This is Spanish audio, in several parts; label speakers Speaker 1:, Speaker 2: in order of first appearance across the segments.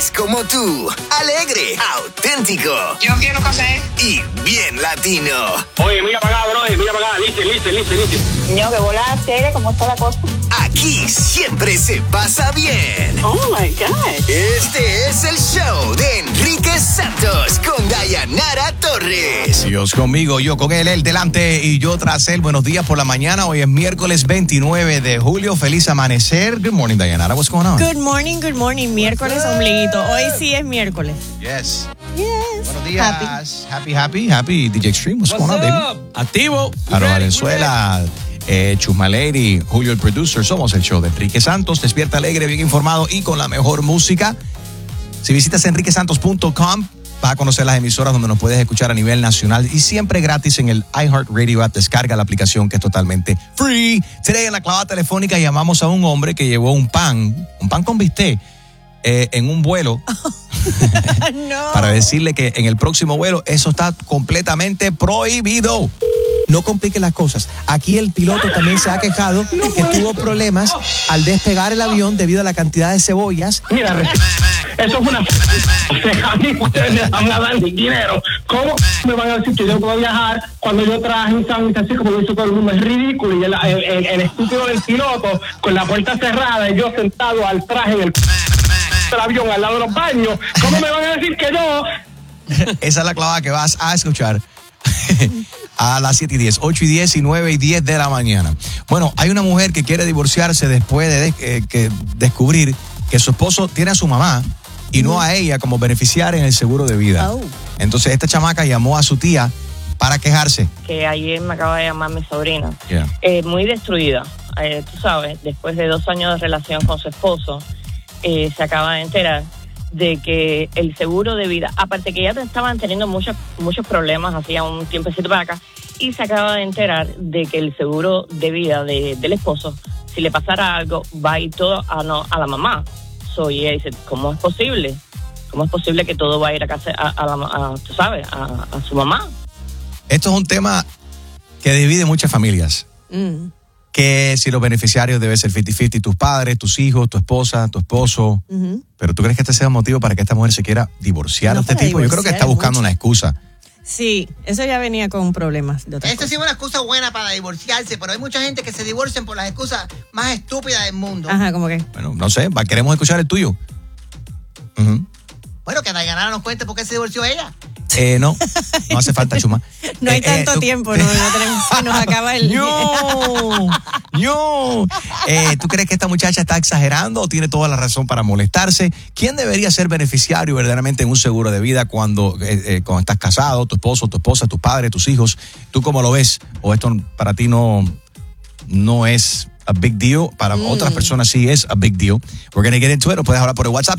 Speaker 1: Es como tú, alegre, auténtico.
Speaker 2: Yo quiero café.
Speaker 1: Y bien latino.
Speaker 3: Oye, mira para acá, bro, mira para acá. Listen.
Speaker 4: Niño, que volada seria, ¿cómo está la cosa?
Speaker 1: Aquí siempre se pasa bien.
Speaker 4: Oh, my God.
Speaker 1: Este es el show de Enrique Santos con Dayanara Torres.
Speaker 5: Dios conmigo, yo con él delante y yo tras él. Buenos días por la mañana. Hoy es miércoles 29 de julio. Feliz amanecer. Good morning, Dayanara. What's going on?
Speaker 6: Good morning. Miércoles ombliguito. Hoy sí es miércoles.
Speaker 5: Yes.
Speaker 6: Yes.
Speaker 5: Buenos días. Happy. DJ Extreme. What's going on, baby?
Speaker 7: Activo.
Speaker 5: Aro Valenzuela. Chusma Lady, Julio el producer, somos el show de Enrique Santos, despierta alegre, bien informado y con la mejor música. Si visitas enriquesantos.com, vas a conocer las emisoras donde nos puedes escuchar a nivel nacional y siempre gratis en el iHeartRadio app. Descarga la aplicación que es totalmente free. Today en la clavada telefónica llamamos a un hombre que llevó un pan con bistec en un vuelo.
Speaker 6: No.
Speaker 5: Para decirle que en el próximo vuelo eso está completamente prohibido. No complique las cosas. Aquí el piloto también se ha quejado que tuvo problemas al despegar el avión debido a la cantidad de cebollas.
Speaker 3: Mira, eso es una... A mí ustedes me están dando dinero. ¿Cómo me van a decir que yo puedo viajar cuando yo traje un sándwich así como lo hizo todo el mundo? Es ridículo. Y el estúpido del piloto con la puerta cerrada y yo sentado al traje del avión al lado de los baños. ¿Cómo me van a decir que yo?
Speaker 5: Esa es la clavada que vas a escuchar a las 7:10, 8:10 y 9:10 de la mañana. Bueno, hay una mujer que quiere divorciarse después de descubrir que su esposo tiene a su mamá y no a ella como beneficiaria en el seguro de vida. Entonces esta chamaca llamó a su tía para quejarse.
Speaker 4: Que ayer me acaba de llamar mi sobrina.
Speaker 5: Yeah.
Speaker 4: Muy destruida. Tú sabes, después de 2 años de relación con su esposo, se acaba de enterar de que el seguro de vida, aparte que ya estaban teniendo muchos problemas hacía un tiempecito para acá, y se acaba de enterar de que el seguro de vida del esposo, si le pasara algo, va a ir todo a la mamá. Y ella dice, ¿cómo es posible? ¿Cómo es posible que todo va a ir a casa tú sabes, a su mamá?
Speaker 5: Esto es un tema que divide muchas familias. Que si los beneficiarios deben ser 50-50, tus padres, tus hijos, tu esposa, tu esposo. Pero ¿tú crees que este sea un motivo para que esta mujer se quiera divorciar de este tipo? Yo creo que está buscando una excusa.
Speaker 6: Sí, eso ya venía con problemas de otras
Speaker 8: Esta sí es una excusa buena para divorciarse, pero hay mucha gente que se divorcian por las excusas más estúpidas del mundo.
Speaker 6: Ajá, ¿cómo que?
Speaker 5: Bueno, no sé, queremos escuchar el tuyo.
Speaker 8: Bueno, que Dayanara nos cuente por qué se divorció ella.
Speaker 5: No hace falta, Chuma.
Speaker 6: No hay tanto tiempo, no tenemos, se nos acaba el...
Speaker 5: ¡No! ¿Tú crees que esta muchacha está exagerando o tiene toda la razón para molestarse? ¿Quién debería ser beneficiario verdaderamente en un seguro de vida cuando estás casado, tu esposo, tu esposa, tus padres, tus hijos? ¿Tú cómo lo ves? ¿O esto para ti no es a big deal? Para otras personas sí es a big deal. We're going to get into it. Puedes hablar por el WhatsApp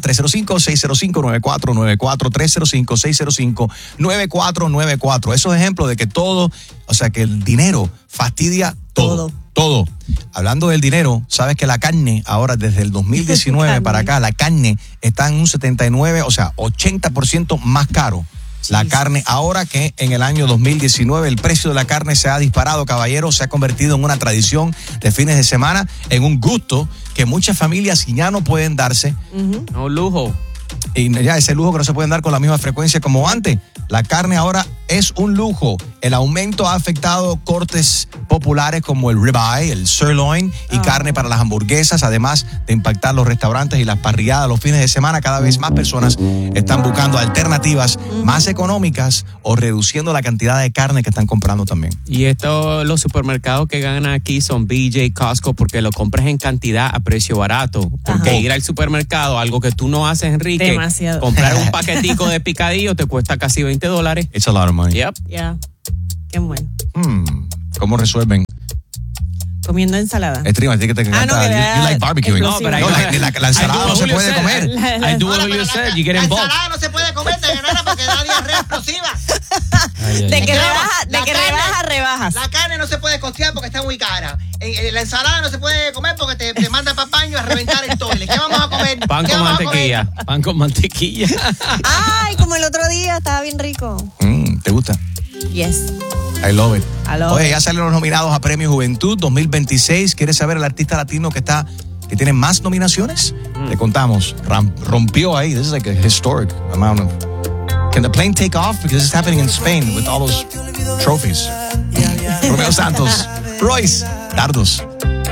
Speaker 5: 305-605-9494, 305-605-9494. Esos ejemplos de que todo, o sea, que el dinero fastidia todo. Hablando del dinero, sabes que la carne ahora desde el 2019 para acá, la carne está en un 79, o sea, 80% más caro. La carne, ahora que en el año 2019 el precio de la carne se ha disparado, caballero, se ha convertido en una tradición de fines de semana, en un gusto que muchas familias ya no pueden darse.
Speaker 7: Un lujo.
Speaker 5: Y ya ese lujo que no se pueden dar con la misma frecuencia como antes. La carne ahora es un lujo. El aumento ha afectado cortes populares como el ribeye, el sirloin y carne para las hamburguesas, además de impactar los restaurantes y las parrilladas los fines de semana. Cada vez más personas están buscando alternativas más económicas o reduciendo la cantidad de carne que están comprando también.
Speaker 7: Y los supermercados que ganan aquí son BJ, Costco, porque lo compras en cantidad a precio barato. Porque ir al supermercado, algo que tú no haces, Enrique,
Speaker 6: demasiado.
Speaker 7: Comprar un paquetico de picadillo te cuesta casi $20.
Speaker 5: It's a lot of money.
Speaker 7: Yep.
Speaker 6: Yeah. Qué bueno.
Speaker 5: ¿Cómo resuelven?
Speaker 6: Comiendo ensalada.
Speaker 5: Estrima, que te encanta. You like barbecuing.
Speaker 7: No, pero
Speaker 5: la ensalada no se puede comer.
Speaker 7: I do what you said. You get
Speaker 8: La
Speaker 7: involved.
Speaker 8: ensalada no se puede comer, Dayanara, porque da diarrea explosiva.
Speaker 6: De que rebajas.
Speaker 8: La carne no se puede costear porque está muy cara. La ensalada no se puede comer porque te manda para el baño a reventar el toile. ¿Qué vamos a comer?
Speaker 7: Pan con mantequilla. Pan con mantequilla.
Speaker 6: Ay, como el otro día, estaba bien rico.
Speaker 5: ¿Te gusta?
Speaker 6: Yes.
Speaker 5: I love it.
Speaker 6: I love
Speaker 5: Oye,
Speaker 6: it.
Speaker 5: ya salieron los nominados a Premio Juventud 2026. ¿Quieres saber el artista latino que que tiene más nominaciones. Le contamos, rompió ahí. This is like a historic amount of... Can the plane take off? Because this is happening in Spain with all those trophies. Romeo Santos, Royce, Dardos.